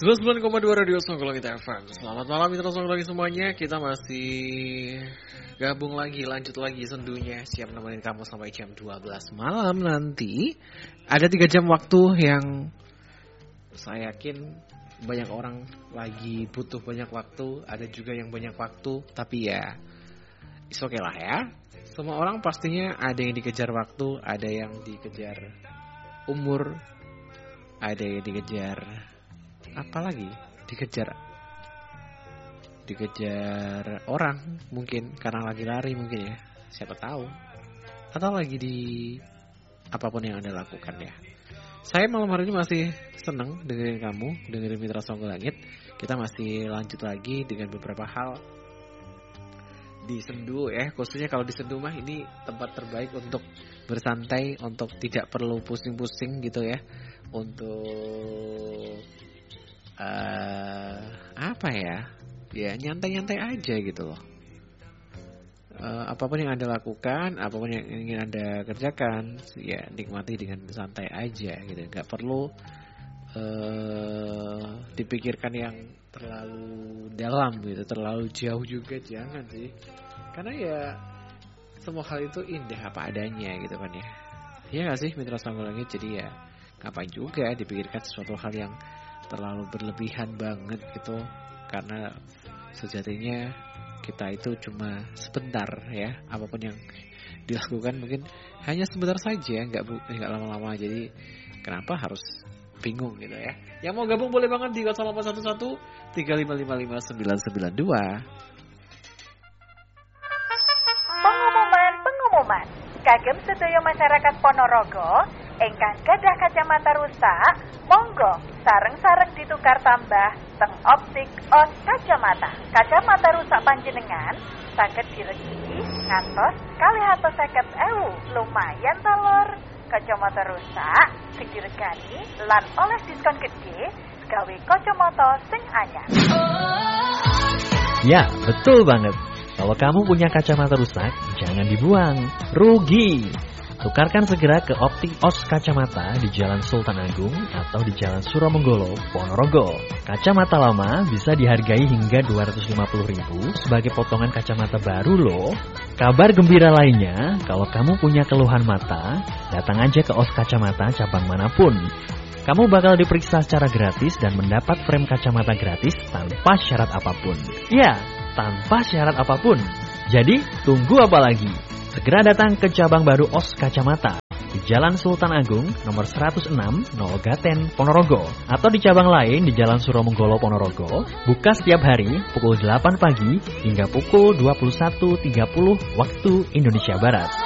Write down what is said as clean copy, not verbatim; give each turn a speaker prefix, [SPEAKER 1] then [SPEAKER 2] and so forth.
[SPEAKER 1] 99,2 Radio Songgolangit FM. Selamat malam mitra Songgolangit semuanya. Kita masih gabung lagi, lanjut lagi sendunya. Siap nemenin kamu sampai jam 12 malam nanti. Ada 3 jam waktu yang saya yakin banyak orang lagi butuh banyak waktu. Ada juga yang banyak waktu, tapi ya it's okay lah ya. Semua orang pastinya ada yang dikejar waktu, ada yang dikejar umur, ada yang dikejar apalagi, dikejar orang mungkin karena lagi lari mungkin ya, siapa tahu, atau lagi di apapun yang Anda lakukan ya. Saya malam hari ini masih senang dengerin kamu, dengerin Mitra Songgolangit. Kita masih lanjut lagi dengan beberapa hal di sendu ya, khususnya kalau di sendu mah ini tempat terbaik untuk bersantai, untuk tidak perlu pusing-pusing gitu ya, untuk apa ya nyantai-nyantai aja gitu loh. Apapun yang Anda lakukan, apapun yang ingin Anda kerjakan, ya nikmati dengan santai aja gitu. Gak perlu dipikirkan yang terlalu dalam gitu, terlalu jauh juga jangan sih. Karena ya semua hal itu indah apa adanya gitu kan ya. Iya gak sih Mitra Songgolangit? Jadi ya ngapain juga dipikirkan sesuatu hal yang terlalu berlebihan banget gitu. Karena sejatinya kita itu cuma sebentar ya. Apapun yang dilakukan mungkin hanya sebentar saja, nggak lama-lama. Jadi kenapa harus bingung gitu ya. Yang mau gabung boleh banget di 0811 3555 992.
[SPEAKER 2] Pengumuman kagem sedaya masyarakat Ponorogo ingkang gadah kacamata rusak, monggo sareng-sareng ditukar tambah teng optik os kacamata. Kacamata rusak panjenengan saged diregi ngantos 250.000. Lumayan ta lur. Kacamata rusak sing diregani lan oleh diskon gede gawe kacamata sing anyar.
[SPEAKER 3] Ya, betul banget. Kalau kamu punya kacamata rusak, jangan dibuang, rugi. Tukarkan segera ke Optik Os Kacamata di Jalan Sultan Agung atau di Jalan Suromenggolo, Ponorogo. Kacamata lama bisa dihargai hingga 250.000 sebagai potongan kacamata baru loh. Kabar gembira lainnya, kalau kamu punya keluhan mata, datang aja ke Os Kacamata cabang manapun. Kamu bakal diperiksa secara gratis dan mendapat frame kacamata gratis tanpa syarat apapun. Ya, tanpa syarat apapun. Jadi, tunggu apa lagi? Segera datang ke cabang baru Os Kacamata di Jalan Sultan Agung nomor 106 Nolgaten Ponorogo atau di cabang lain di Jalan Suromenggolo Ponorogo. Buka setiap hari pukul 8 pagi hingga pukul 21.30 waktu Indonesia Barat.